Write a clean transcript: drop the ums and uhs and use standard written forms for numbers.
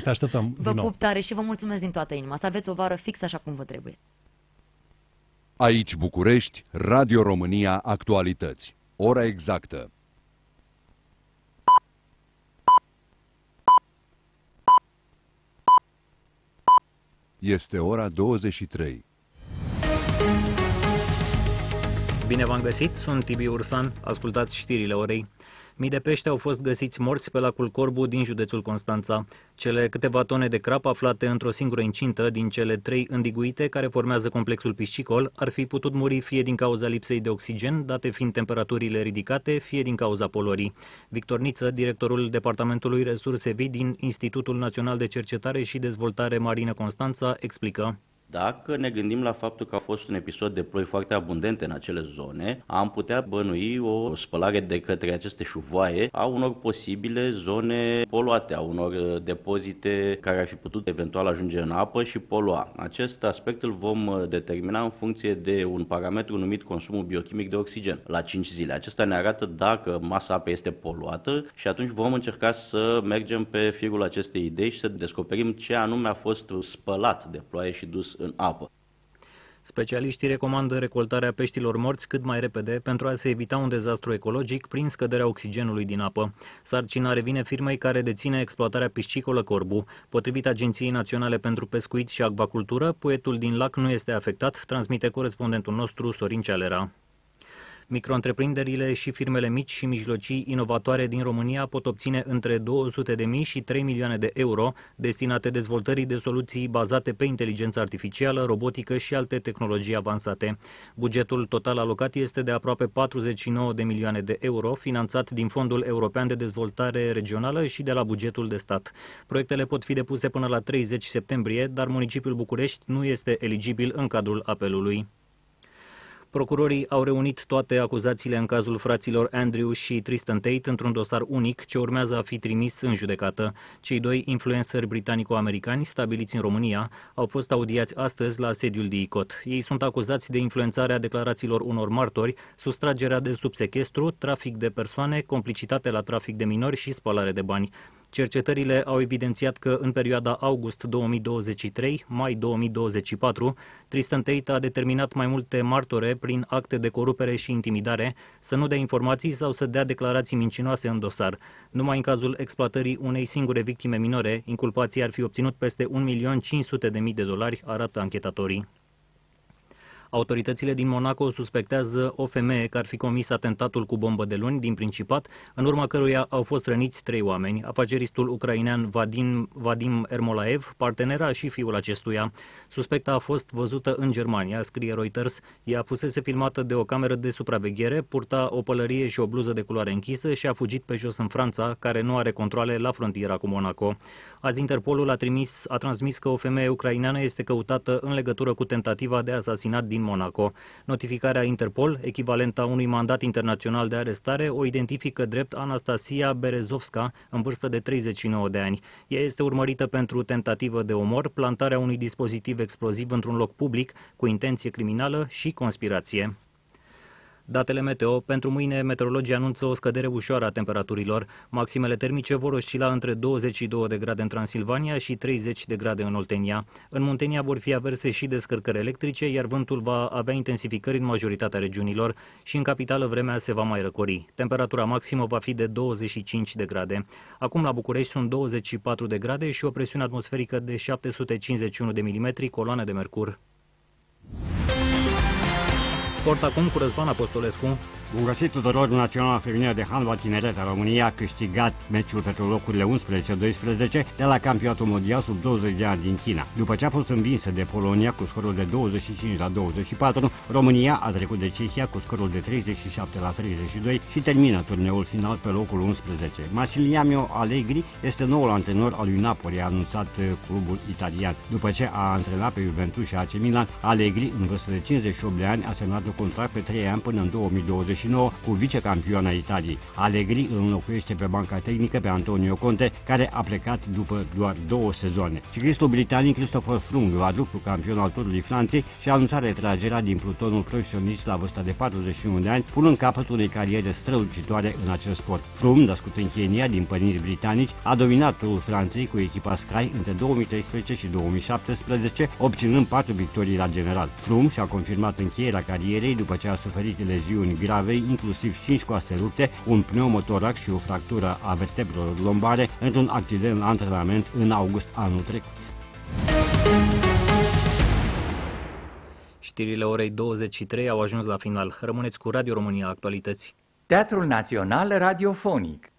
Te așteptăm Vă din nou. pup tare și vă mulțumesc din toată inima. Să aveți o vară fix așa cum vă trebuie. Aici București, Radio România Actualități. Ora exactă. Este ora 23. Bine v-am găsit, sunt Tibi Ursan, ascultați știrile orei. Mii de pești au fost găsiți morți pe lacul Corbu din județul Constanța. Cele câteva tone de crap aflate într-o singură incintă din cele 3 îndiguite care formează complexul piscicol ar fi putut muri fie din cauza lipsei de oxigen, date fiind temperaturile ridicate, fie din cauza poluării. Victor Niță, directorul Departamentului Resurse Vii din Institutul Național de Cercetare și Dezvoltare Marină Constanța, explică. Dacă ne gândim la faptul că a fost un episod de ploi foarte abundente în acele zone, am putea bănui o spălare de către aceste șuvoaie a unor posibile zone poluate, a unor depozite care ar fi putut eventual ajunge în apă și polua. Acest aspect îl vom determina în funcție de un parametru numit consumul biochimic de oxigen la 5 zile. Acesta ne arată dacă masa apei este poluată și atunci vom încerca să mergem pe firul acestei idei și să descoperim ce anume a fost spălat de ploaie și dus în apă. Specialiștii recomandă recoltarea peștilor morți cât mai repede pentru a se evita un dezastru ecologic prin scăderea oxigenului din apă. Sarcina revine firmei care deține exploatarea piscicolă Corbu. Potrivit Agenției Naționale pentru Pescuit și Acvacultură, puietul din lac nu este afectat, transmite corespondentul nostru Sorin Cealera. Micro-întreprinderile și firmele mici și mijlocii inovatoare din România pot obține între 200.000 și 3 milioane de euro destinate dezvoltării de soluții bazate pe inteligență artificială, robotică și alte tehnologii avansate. Bugetul total alocat este de aproape 49 de milioane de euro, finanțat din Fondul European de Dezvoltare Regională și de la bugetul de stat. Proiectele pot fi depuse până la 30 septembrie, dar municipiul București nu este eligibil în cadrul apelului. Procurorii au reunit toate acuzațiile în cazul fraților Andrew și Tristan Tate într-un dosar unic ce urmează a fi trimis în judecată. Cei doi influenceri britanico-americani stabiliți în România au fost audiați astăzi la sediul DICOT. Ei sunt acuzați de influențarea declarațiilor unor martori, sustragerea de sub sechestru, trafic de persoane, complicitate la trafic de minori și spălare de bani. Cercetările au evidențiat că în perioada august 2023-mai 2024, Tristan Tate a determinat mai multe martore prin acte de corupere și intimidare să nu dea informații sau să dea declarații mincinoase în dosar. Numai în cazul exploatării unei singure victime minore, inculpații ar fi obținut peste $1.500.000, arată anchetatorii. Autoritățile din Monaco suspectează o femeie că ar fi comis atentatul cu bombă de luni din Principat, în urma căruia au fost răniți 3 oameni, afaceristul ucrainean Vadim Ermolaev, partenera și fiul acestuia. Suspecta a fost văzută în Germania, scrie Reuters. Ea fusese filmată de o cameră de supraveghere, purta o pălărie și o bluză de culoare închisă și a fugit pe jos în Franța, care nu are controale la frontiera cu Monaco. Azi Interpolul a transmis că o femeie ucraineană este căutată în legătură cu tentativa de asasinat din Monaco. Notificarea Interpol, echivalentă a unui mandat internațional de arestare, o identifică drept Anastasia Berezovska, în vârstă de 39 de ani. Ea este urmărită pentru tentativă de omor, plantarea unui dispozitiv exploziv într-un loc public cu intenție criminală și conspirație. Datele meteo. Pentru mâine, meteorologii anunță o scădere ușoară a temperaturilor. Maximele termice vor oscila între 22 de grade în Transilvania și 30 de grade în Oltenia. În Muntenia vor fi averse și descărcări electrice, iar vântul va avea intensificări în majoritatea regiunilor și în capitală vremea se va mai răcori. Temperatura maximă va fi de 25 de grade. Acum la București sunt 24 de grade și o presiune atmosferică de 751 de milimetri, coloane de mercur. Sport acum cu Răzvan Apostolescu. Bun găsit tuturor! Naționala feminină de handbal tineret a României a câștigat meciul pentru locurile 11-12 de la campionatul mondial sub 20 de ani din China. După ce a fost învinsă de Polonia cu scorul de 25-24, România a trecut de Cehia cu scorul de 37-32 și termină turneul final pe locul 11. Massimiliano Allegri este noul antrenor al lui Napoli, a anunțat clubul italian. După ce a antrenat pe Juventus și AC Milan, Allegri, în vârstă de 58 de ani, a semnat un contract pe 3 ani până în 2022. 2089 cu vicecampioana Italiei. Allegri îl înlocuiește pe banca tehnică pe Antonio Conte, care a plecat după doar 2 sezoane. Ciclistul britanic Christopher Froome, quadruplu campion al Turului Franței, și-a anunțat retragerea din plutonul profesionist la vârsta de 41 de ani, punând capăt unei cariere strălucitoare în acest sport. Froome, născut în Kenya din părinți britanici, a dominat Turul Franței cu echipa Sky între 2013 și 2017, obținând 4 victorii la general. Froome și-a confirmat încheierea carierei după ce a suferit leziuni grave, inclusiv 5 coaste rupte, un pneumotorax și o fractură a vertebrelor lombare într-un accident la antrenament în august anul trecut. Știrile orei 23 au ajuns la final. Rămâneți cu Radio România Actualități. Teatrul Național Radiofonic.